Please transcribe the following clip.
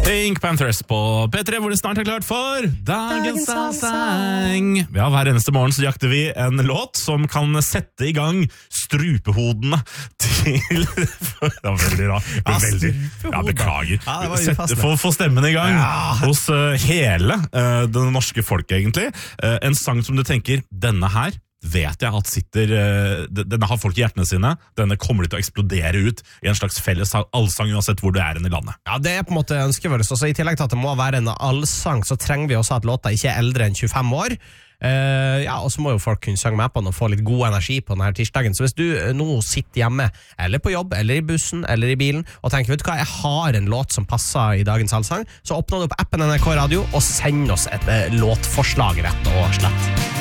Pink Panthers på P3, hvor det snart klart for Dagens Allsang. Ja, hver eneste morgen så jakter vi en låt som kan sette i gang strupehodene til... Det var veldig rart. Ja, beklager. Få stemmen i gang hos hele det norske folket, egentlig. En sang som du tenker, denne her vet jeg at denne har folk i hjertene sine. Denne kommer til å eksplodere ut i en slags felles allsang uansett hvor du er i landet. Ja, det på en måte ønsket vårt. I tillegg til at det må være en allsang, så trenger vi også at låta ikke er eldre enn 25 år. Og så må jo folk kunne synge med på den og få litt god energi på denne tirsdagen. Så hvis du nå sitter hjemme, eller på jobb, eller i bussen, eller i bilen, og tenker, vet du hva, jeg har en låt som passer i dagens allsang, så åpner du opp appen NRK Radio og send oss et låtforslag, rett og slett.